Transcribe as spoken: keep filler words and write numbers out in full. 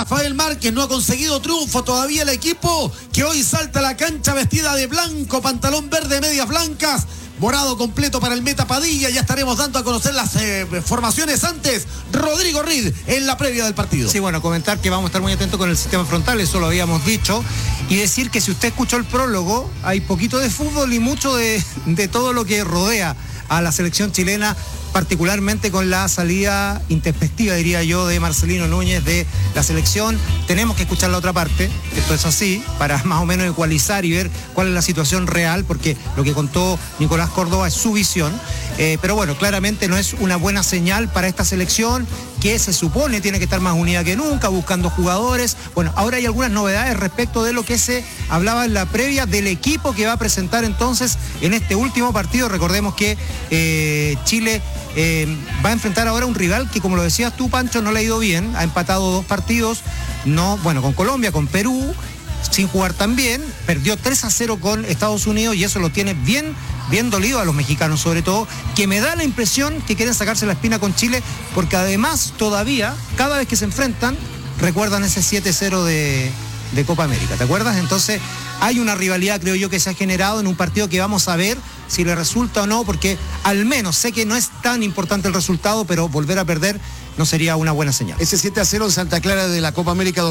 Rafael Márquez no ha conseguido triunfo todavía el equipo, que hoy salta a la cancha vestida de blanco, pantalón verde, medias blancas, morado completo para el Meta Padilla. Ya estaremos dando a conocer las eh, formaciones antes. Rodrigo Reed en la previa del partido. Sí, bueno, comentar que vamos a estar muy atentos con el sistema frontal, eso lo habíamos dicho, y decir que si usted escuchó el prólogo, hay poquito de fútbol y mucho de, de todo lo que rodea a la selección chilena, particularmente con la salida intempestiva, diría yo, de Marcelino Núñez de la selección. Tenemos que escuchar la otra parte, esto es así, para más o menos ecualizar y ver cuál es la situación real, porque lo que contó Nicolás Córdoba es su visión, eh, pero bueno, claramente no es una buena señal para esta selección, que se supone tiene que estar más unida que nunca, buscando jugadores. Bueno, ahora hay algunas novedades respecto de lo que se hablaba en la previa del equipo que va a presentar entonces en este último partido. Recordemos que eh, Chile Eh, va a enfrentar ahora un rival que, como lo decías tú, Pancho, no le ha ido bien, ha empatado dos partidos, no, bueno, con Colombia, con Perú, sin jugar tan bien, perdió tres a cero con Estados Unidos y eso lo tiene bien, bien dolido a los mexicanos, sobre todo, que me da la impresión que quieren sacarse la espina con Chile, porque además todavía, cada vez que se enfrentan, recuerdan ese siete cero de, de Copa América, ¿te acuerdas? Entonces hay una rivalidad, creo yo, que se ha generado en un partido que vamos a ver si le resulta o no, porque al menos sé que no es tan importante el resultado, pero volver a perder no sería una buena señal. Ese siete a cero en Santa Clara de la Copa América